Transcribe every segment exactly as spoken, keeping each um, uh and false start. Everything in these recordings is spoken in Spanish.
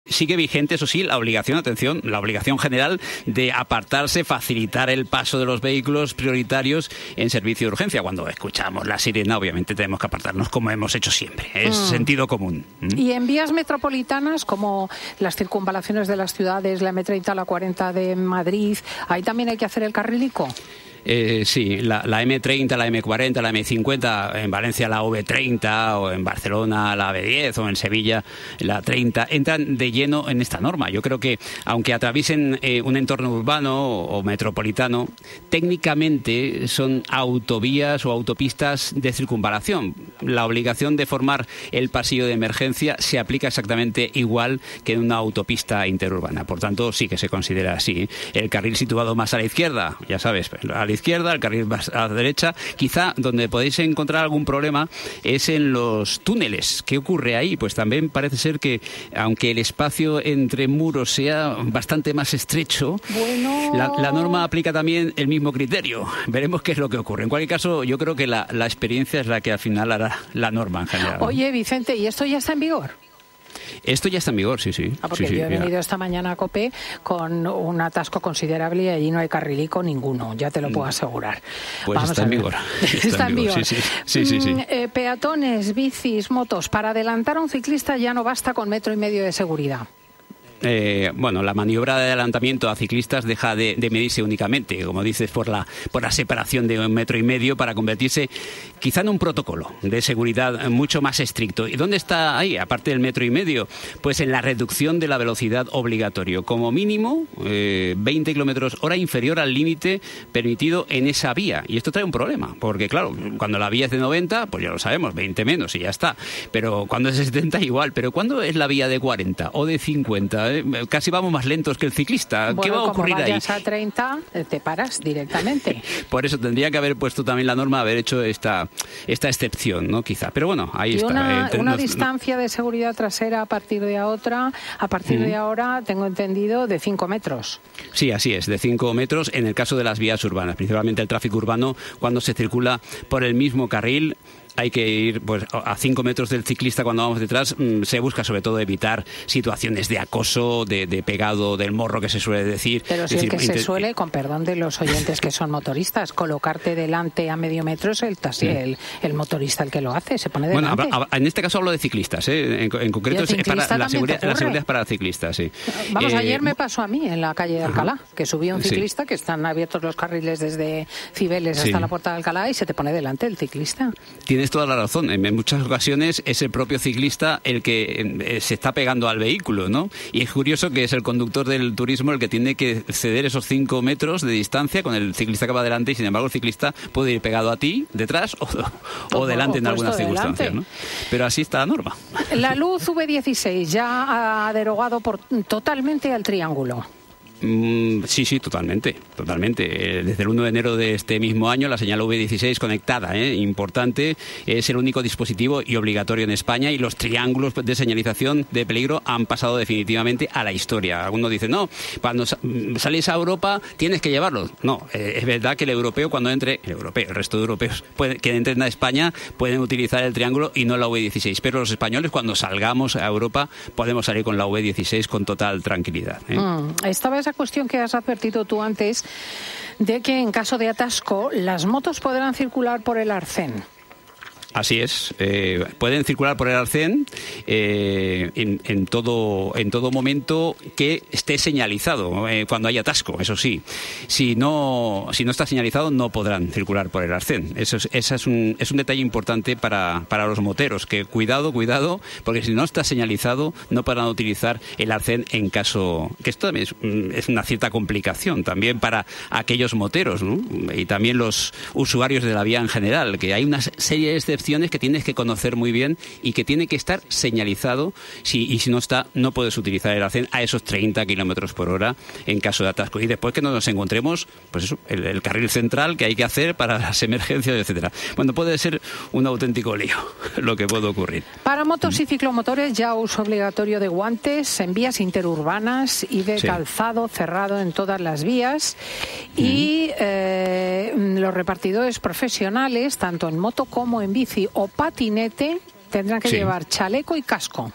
Sigue vigente, eso sí, la obligación, atención, la obligación general de apartarse, facilitar el paso de los vehículos prioritarios en servicio de urgencia. Cuando escuchamos la sirena, obviamente tenemos que apartarnos como hemos hecho siempre. Es mm. sentido común. ¿Mm? Y en vías metropolitanas, como las circunvalaciones de las ciudades, la eme treinta, la cuarenta de Madrid, ahí también hay que hacer el carrilico. Eh, sí, la, la eme treinta, la eme cuarenta, la eme cincuenta, en Valencia la ve treinta, o en Barcelona la be diez, o en Sevilla la treinta, entran de lleno en esta norma. Yo creo que, aunque atraviesen eh, un entorno urbano o, o metropolitano, técnicamente son autovías o autopistas de circunvalación. La obligación de formar el pasillo de emergencia se aplica exactamente igual que en una autopista interurbana. Por tanto, sí que se considera así. El carril situado más a la izquierda, ya sabes, a la izquierda, el carril más a la derecha. Quizá donde podéis encontrar algún problema es en los túneles. ¿Qué ocurre ahí? Pues también parece ser que, aunque el espacio entre muros sea bastante más estrecho, bueno... la, la norma aplica también el mismo criterio. Veremos qué es lo que ocurre. En cualquier caso, yo creo que la, la experiencia es la que al final hará la norma en general. Oye, Vicente, ¿y esto ya está en vigor? Esto ya está en vigor, sí, sí. Ah, porque sí, yo sí, he venido ya. esta mañana a COPE con un atasco considerable y allí no hay carrilico ninguno, ya te lo puedo asegurar. Pues Vamos está en vigor. Está, está en vigor. Sí, sí, sí, sí, sí. Mm, eh, peatones, bicis, motos. Para adelantar a un ciclista ya no basta con metro y medio de seguridad. Eh, bueno, la maniobra de adelantamiento a ciclistas deja de, de medirse únicamente, como dices, por la, por la separación de un metro y medio para convertirse quizá en un protocolo de seguridad mucho más estricto. ¿Y dónde está ahí, aparte del metro y medio? Pues en la reducción de la velocidad obligatorio. Como mínimo, eh, veinte kilómetros hora inferior al límite permitido en esa vía. Y esto trae un problema, porque claro, cuando la vía es de noventa, pues ya lo sabemos, veinte menos y ya está. Pero cuando es de setenta, igual. Pero cuando es la vía de cuarenta o de cincuenta... casi vamos más lentos que el ciclista. Bueno, ¿qué va a ocurrir como ahí? Vayas a treinta, te paras directamente. Por eso tendría que haber puesto también la norma, haber hecho esta, esta excepción, ¿no? Quizá. Pero bueno, ahí y está. Una, eh, una no, distancia de seguridad trasera a partir de otra, a partir uh-huh. de ahora, tengo entendido, de cinco metros. Sí, así es, de cinco metros en el caso de las vías urbanas, principalmente el tráfico urbano, cuando se circula por el mismo carril. Hay que ir pues a cinco metros del ciclista cuando vamos detrás. Se busca sobre todo evitar situaciones de acoso, de, de pegado del morro que se suele decir. Pero si es el decir, que se inter... suele, con perdón de los oyentes que son motoristas, colocarte delante a medio metro es el, taxi, sí. el, el motorista el que lo hace, se pone delante. Bueno, en este caso hablo de ciclistas, ¿eh? en, en concreto es para la seguridad, la seguridad es para ciclistas, sí. Vamos, eh, ayer me pasó a mí en la calle de Alcalá, ajá. que subí un ciclista, sí. que están abiertos los carriles desde Cibeles hasta sí. la puerta de Alcalá y se te pone delante el ciclista. Tienes toda la razón. En muchas ocasiones es el propio ciclista el que se está pegando al vehículo, ¿no? Y es curioso que es el conductor del turismo el que tiene que ceder esos cinco metros de distancia con el ciclista que va delante y, sin embargo, el ciclista puede ir pegado a ti, detrás o, o, o delante o en algunas circunstancias, ¿no? Pero así está la norma. La luz ve dieciséis ya ha derogado por, totalmente al triángulo. Mm, sí, sí, totalmente, totalmente. Eh, desde el uno de enero de este mismo año, la señal ve dieciséis conectada, eh, importante, es el único dispositivo y obligatorio en España, y los triángulos de señalización de peligro han pasado definitivamente a la historia. Algunos dicen, no, cuando sales a Europa tienes que llevarlo. No, eh, es verdad que el europeo, cuando entre, el europeo, el resto de europeos puede, que entren a España pueden utilizar el triángulo y no la ve dieciséis, pero los españoles, cuando salgamos a Europa, podemos salir con la ve dieciséis con total tranquilidad. ¿eh? Mm, esta vez cuestión que has advertido tú antes de que en caso de atasco las motos podrán circular por el arcén. Así es, eh, pueden circular por el arcén eh, en, en todo en todo momento que esté señalizado, eh, cuando haya atasco, eso sí. Si no si no está señalizado, no podrán circular por el arcén. Eso es, ese es, un, es un detalle importante para, para los moteros, que cuidado, cuidado, porque si no está señalizado, no podrán utilizar el arcén en caso... que esto también es, es una cierta complicación también para aquellos moteros, ¿no? Y también los usuarios de la vía en general, que hay una serie de excepciones que tienes que conocer muy bien y que tiene que estar señalizado, si, y si no está, no puedes utilizar el arcén a esos treinta kilómetros por hora en caso de atasco. Y después que no nos encontremos, pues eso, el, el carril central que hay que hacer para las emergencias, etcétera. Bueno, puede ser un auténtico lío lo que puede ocurrir. Para motos y ciclomotores, ya uso obligatorio de guantes en vías interurbanas y de sí. calzado cerrado en todas las vías. Mm. Y eh, los repartidores profesionales, tanto en moto como en bici o patinete, tendrán que sí. llevar chaleco y casco.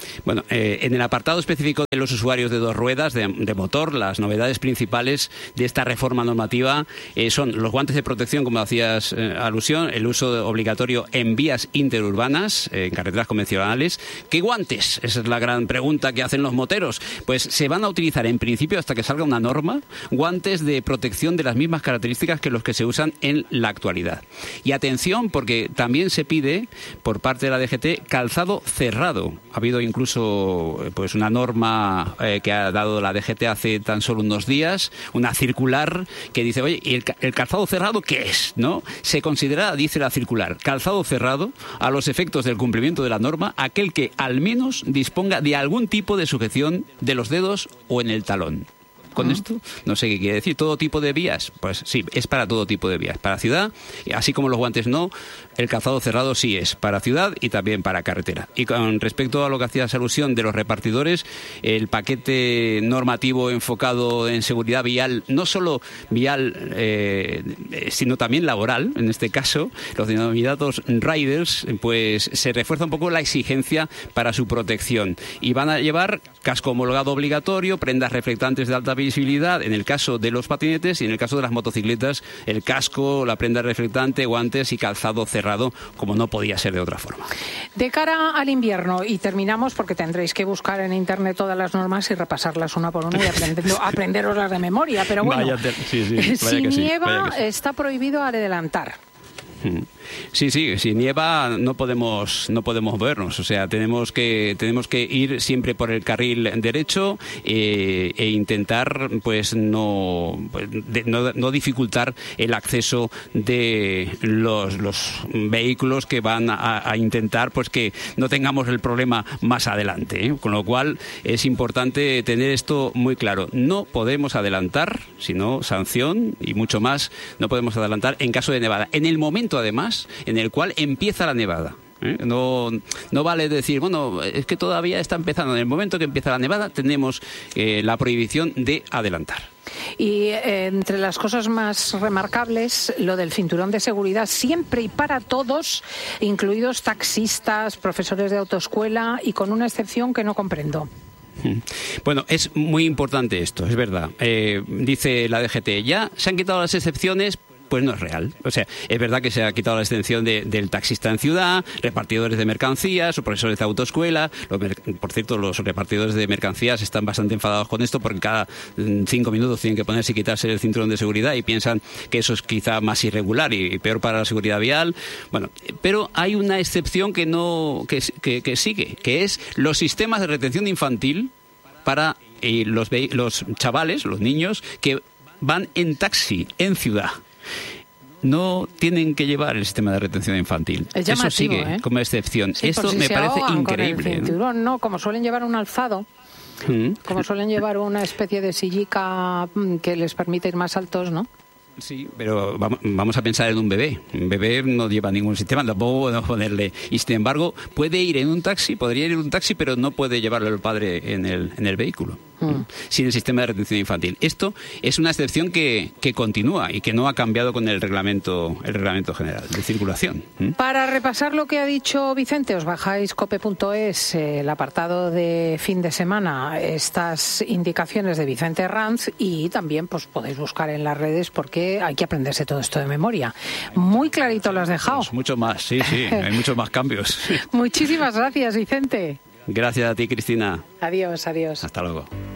Bueno, eh, en el apartado específico de los usuarios de dos ruedas de, de motor, las novedades principales de esta reforma normativa eh, son los guantes de protección, como hacías eh, alusión, el uso obligatorio en vías interurbanas, eh, en carreteras convencionales. ¿Qué guantes? Esa es la gran pregunta que hacen los moteros. Pues se van a utilizar en principio, hasta que salga una norma, guantes de protección de las mismas características que los que se usan en la actualidad. Y atención, porque también se pide por parte de la D G T calzado cerrado. Ha habido incluso pues una norma eh, que ha dado la D G T hace tan solo unos días, una circular que dice, oye, ¿y el, el calzado cerrado qué es? ¿No? Se considera, dice la circular, calzado cerrado a los efectos del cumplimiento de la norma, aquel que al menos disponga de algún tipo de sujeción de los dedos o en el talón. Con esto, no sé qué quiere decir. ¿Todo tipo de vías? Pues sí, es para todo tipo de vías. Para ciudad, así como los guantes no, el calzado cerrado sí es para ciudad y también para carretera. Y con respecto a lo que hacías alusión de los repartidores, el paquete normativo enfocado en seguridad vial, no solo vial, eh, sino también laboral, en este caso, los denominados riders, pues se refuerza un poco la exigencia para su protección. Y van a llevar casco homologado obligatorio, prendas reflectantes de alta visibilidad en el caso de los patinetes y en el caso de las motocicletas, el casco, la prenda reflectante, guantes y calzado cerrado, como no podía ser de otra forma. De cara al invierno, y terminamos porque tendréis que buscar en internet todas las normas y repasarlas una por una y aprenderlo, aprenderoslas de memoria, pero bueno, vaya te... sí, sí, si que sí, nieva que sí. Está prohibido adelantar. Sí, sí, si nieva no podemos no podemos vernos, o sea, tenemos que tenemos que ir siempre por el carril derecho eh, e intentar pues no, pues, de, no no dificultar el acceso de los los vehículos que van a, a intentar pues que no tengamos el problema más adelante, ¿eh? Con lo cual es importante tener esto muy claro. No podemos adelantar, sino sanción y mucho más, no podemos adelantar en caso de nevada. En el momento además en el cual empieza la nevada. ¿Eh? No, no vale decir, bueno, es que todavía está empezando. En el momento que empieza la nevada tenemos eh, la prohibición de adelantar. Y eh, entre las cosas más remarcables, lo del cinturón de seguridad siempre y para todos, incluidos taxistas, profesores de autoescuela, y con una excepción que no comprendo. Bueno, es muy importante esto, es verdad. Eh, dice la D G T, ya se han quitado las excepciones. Pues no es real. O sea, es verdad que se ha quitado la extensión de, del taxista en ciudad, repartidores de mercancías o profesores de autoescuela. Los, por cierto, los repartidores de mercancías están bastante enfadados con esto porque cada cinco minutos tienen que ponerse y quitarse el cinturón de seguridad y piensan que eso es quizá más irregular y, y peor para la seguridad vial. Bueno, pero hay una excepción que no que, que, que sigue, que es los sistemas de retención infantil para eh, los, los chavales, los niños que van en taxi en ciudad. No tienen que llevar el sistema de retención infantil. Es Eso sigue ¿eh? como excepción. Sí, Esto si me se parece Con increíble. el cinturón, ¿no? Como suelen llevar un alzado, ¿Mm? como suelen llevar una especie de sillica que les permite ir más altos, ¿no? Sí, pero vamos a pensar en un bebé. Un bebé no lleva ningún sistema, tampoco podemos ponerle. Y sin embargo, puede ir en un taxi, podría ir en un taxi, pero no puede llevarlo el padre en el, en el vehículo. Mm. Sin el sistema de retención infantil. Esto es una excepción que, que continúa y que no ha cambiado con el reglamento el reglamento general de circulación. ¿Mm? Para repasar lo que ha dicho Vicente, os bajáis cope punto es, eh, el apartado de fin de semana, estas indicaciones de Vicente Ranz, y también pues podéis buscar en las redes porque hay que aprenderse todo esto de memoria. Muy clarito lo has dejado. Pues mucho más, sí, sí, hay muchos más cambios. Muchísimas gracias, Vicente. Gracias a ti, Cristina. Adiós, adiós. Hasta luego.